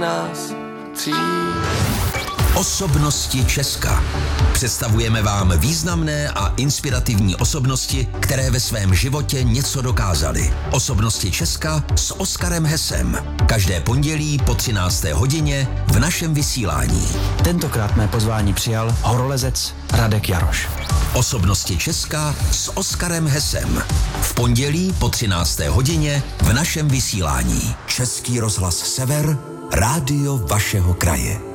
nás tří. Osobnosti Česka. Představujeme vám významné a inspirativní osobnosti, které ve svém životě něco dokázaly. Osobnosti Česka s Oskarem Hesem. Každé pondělí po 13. hodině v našem vysílání. Tentokrát mé pozvání přijal horolezec Radek Jaroš. Osobnosti Česka s Oskarem Hesem. V pondělí po 13. hodině v našem vysílání. Český rozhlas Sever, rádio vašeho kraje.